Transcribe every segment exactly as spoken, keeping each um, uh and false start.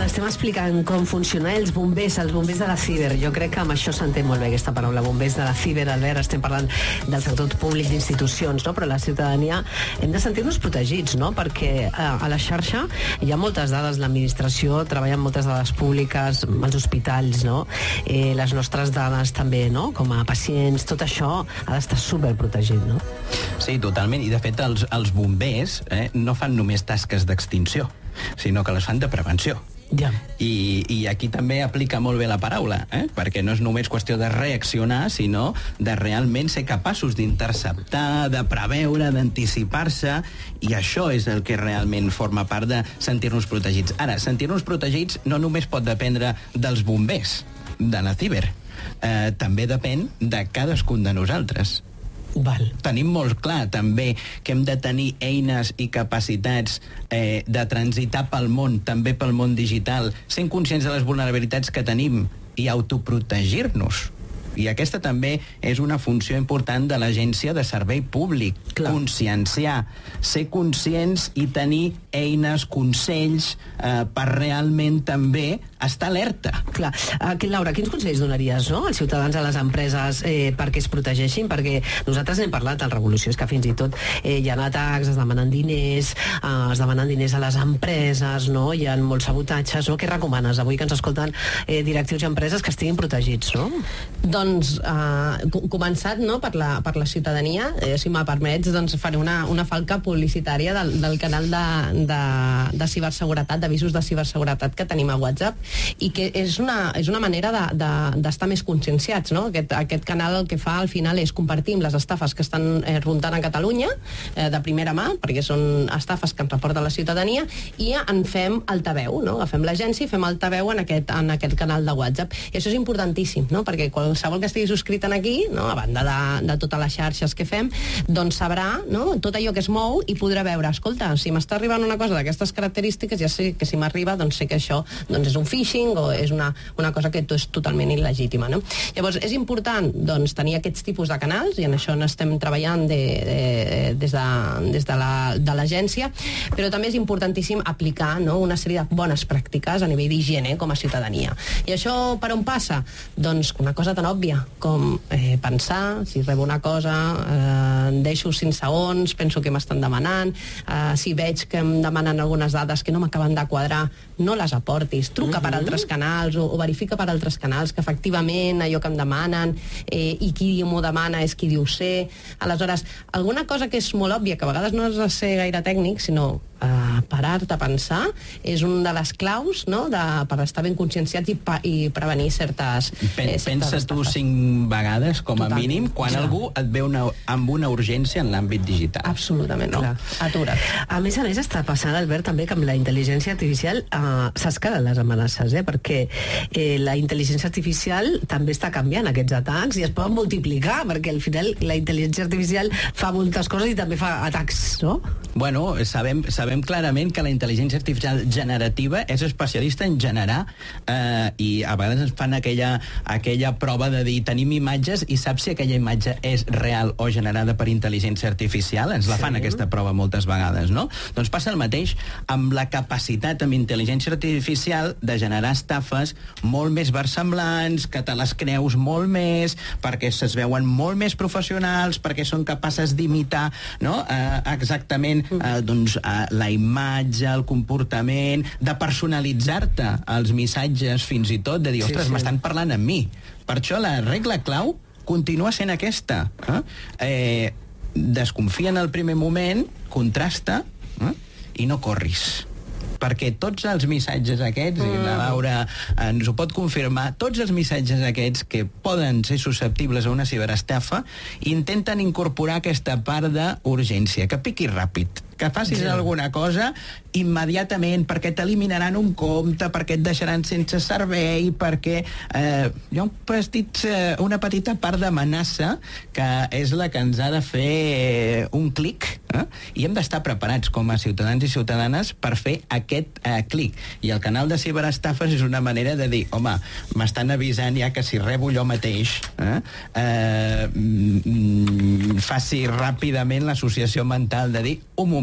Ara estem explicant com funcionen els bombers, els bombers de la ciber. Jo crec que amb això s'entén molt bé aquesta paraula, bombers de la ciber, Albert. Estem parlant del sector públic d'institucions, no? Però la ciutadania hem de sentir-nos protegits, no? Perquè a, a la xarxa hi ha moltes dades, l'administració treballa amb moltes dades públiques, els hospitals, no? Eh, les nostres dades també, no? Com a pacients, tot això ha d'estar superprotegit, no? Sí, totalment. I de fet els, els bombers eh, no fan només tasques d'extinció, sinó que les fan de prevenció. Ja. I, I aquí també aplica molt bé la paraula, eh? Perquè no és només qüestió de reaccionar, sinó de realment ser capaços d'interceptar, de preveure, d'anticipar-se, i això és el que realment forma part de sentir-nos protegits. Ara, sentir-nos protegits no només pot dependre dels bombers de la ciber, eh, també depèn de cadascun de nosaltres. Val. Tenim molt clar també que hem de tenir eines i capacitats eh, de transitar pel món, també pel món digital, sent conscients de les vulnerabilitats que tenim i autoprotegir-nos. I aquesta també és una funció important de l'Agència de Servei Públic. Clar. Conscienciar, ser conscients i tenir eines, consells eh, per realment també estar alerta. Clar. Aquí, Laura, quins consells donaries, no?, als ciutadans, a les empreses, eh, perquè es protegeixin? Perquè nosaltres n'hem parlat al Revolució, és que fins i tot eh, hi ha atacs, es demanen diners, eh, es demanen diners a les empreses, no?, hi ha molts sabotatges, no? Què recomanes avui que ens escolten eh, directius i empreses que estiguin protegits, no? Doncs, eh, començat, no?, per la, per la ciutadania, eh, si m'ha permets, doncs faré una, una falca publicitària del, del canal de, de, de ciberseguretat, d'avisos de ciberseguretat que tenim a WhatsApp, i que és una, és una manera d'estar de, de, més conscienciats, no? Aquest, aquest canal el que fa al final és compartir les estafes que estan eh, rondant a Catalunya eh, de primera mà, perquè són estafes que ens reporta la ciutadania, i en fem altaveu, no? Agafem l'agència i fem altaveu en aquest, en aquest canal de WhatsApp. I això és importantíssim, no? Perquè qualsevol que estigui subscrit aquí, no?, a banda de, de totes les xarxes que fem, doncs sabrà, no?, tot allò que es mou i podrà veure, escolta, si m'està arribant una cosa d'aquestes característiques, ja sé que si m'arriba, doncs sé que això doncs és un phishing o és una, una cosa que és totalment il·legítima, no? Llavors, és important, doncs, tenir aquests tipus de canals, i en això n'estem treballant de, de, des de, des de la, de l'agència, però també és importantíssim aplicar, no?, una sèrie de bones pràctiques a nivell d'higiene com a ciutadania. I això per on passa? Doncs una cosa tan òbvia com eh, pensar, si rebo una cosa, eh, deixo cinc segons, penso que m'estan demanant, eh, si veig que em demanen algunes dades que no m'acaben de quadrar, no les aportis, truca uh-huh. per altres canals o, o verifica per altres canals que efectivament allò que em demanen eh, i qui m'ho demana és qui diu ser. Aleshores, alguna cosa que és molt òbvia, que a vegades no has de ser gaire tècnic, sinó eh, parar-te a pensar, és una de les claus, no?, de, per estar ben conscienciats i, pa, i prevenir certes, Pen, eh, certes Pensa tu estafes. cinc vegades, com a Totalment. mínim, quan Clar. algú et ve una, amb una urgència en l'àmbit digital. Absolutament, no? Atura't. A més a més, està passant, Albert, també que amb la intel·ligència artificial eh, s'escalen les amenaces, eh? Perquè eh, la intel·ligència artificial també està canviant aquests atacs i es poden multiplicar, perquè al final la intel·ligència artificial fa moltes coses i també fa atacs, no? Bueno, sabem, sabem clarament que la intel·ligència artificial generativa és especialista en generar eh, i a vegades ens fan aquella, aquella prova de dir tenim imatges i saps si aquella imatge és real o generada per intel·ligència artificial? Ens la fan, sí, aquesta prova moltes vegades, no? Doncs passa el mateix amb la capacitat amb intel·ligència artificial de generar estafes molt més versemblants, que te les creus molt més, perquè es veuen molt més professionals, perquè són capaces d'imitar, no?, eh, exactament eh, doncs, eh, la imatge, el comportament, de personalitzar-te els missatges fins i tot, de dir, ostres, sí, sí. m'estan parlant amb mi. Per això la regla clau continua sent aquesta. Eh? Eh, desconfia en el primer moment, contrasta, eh? i no corris. Perquè tots els missatges aquests, mm. i la Laura ens ho pot confirmar, tots els missatges aquests que poden ser susceptibles a una ciberestafa intenten incorporar aquesta part d'urgència, que piqui ràpid, que facis sí. alguna cosa immediatament, perquè t'eliminaran un compte, perquè et deixaran sense servei, perquè eh, hi ha un petit, eh, una petita part d'amenaça que és la que ens ha de fer eh, un clic, eh? I hem d'estar preparats com a ciutadans i ciutadanes per fer aquest eh, clic. I el canal de ciberestafes és una manera de dir, home, m'estan avisant ja que si rebo jo mateix, eh, eh, mm, faci ràpidament l'associació mental de dir, un moment,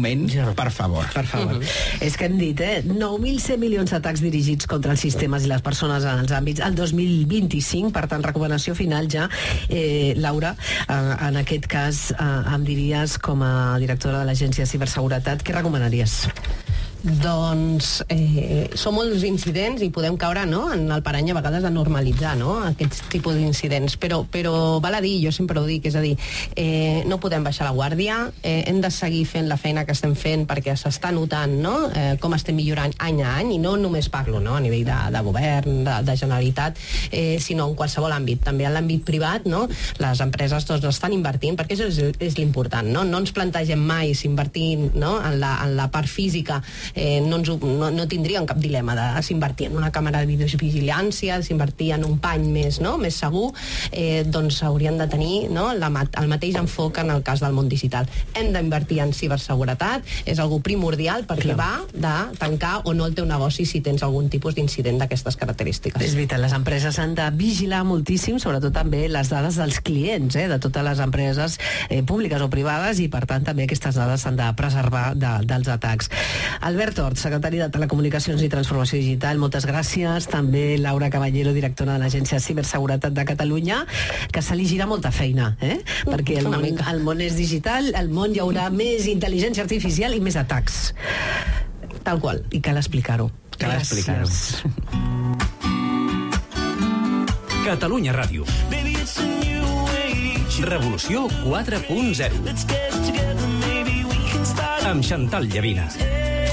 Parlament, per favor. Per favor. Mm-hmm. És que hem dit, eh? nou mil cent milions d'atacs dirigits contra els sistemes i les persones en els àmbits el dos mil vint-i-cinc, per tant, recomanació final ja. Eh, Laura, eh, en aquest cas, eh, em diries, com a directora de l'Agència de Ciberseguretat, què recomanaries? Doncs eh, són molts incidents i podem caure, no?, en el parany a vegades de normalitzar, no?, aquests tipus d'incidents, però, però val a dir, jo sempre ho dic, és a dir, eh, no podem baixar la guàrdia, eh, hem de seguir fent la feina que estem fent perquè s'està notant, no?, eh, com estem millorant any a any, i no només parlo, no?, a nivell de, de govern, de, de Generalitat, eh, sinó en qualsevol àmbit, també en l'àmbit privat, no?, les empreses doncs estan invertint, perquè això és, és l'important, no?, no ens plantegem mai si invertim, no?, en la, en la part física. Eh, no, ens, no, no tindríem cap dilema de s'invertir en una càmera de videovigilància, s'invertir en un pany més, no?, més segur, eh, doncs haurien de tenir, no?, la, el mateix enfoc en el cas del món digital. Hem d'invertir en ciberseguretat, és algo primordial perquè Clar. va de tancar o no el teu negoci si tens algun tipus d'incident d'aquestes característiques. És veritat, les empreses han de vigilar moltíssim, sobretot també les dades dels clients, eh, de totes les empreses eh, públiques o privades, i per tant també aquestes dades s'han de preservar de, dels atacs. Albert Tort, secretari de Telecomunicacions i Transformació Digital, moltes gràcies. També Laura Caballero, directora de l'Agència de Ciberseguretat de Catalunya, que se li gira molta feina, eh? perquè el món, el món és digital, el món hi haurà més intel·ligència artificial i més atacs. Tal qual, i cal explicar-ho. Cal explicar-ho. Catalunya Ràdio. Revolució quatre punt zero. Amb Chantal Llavina.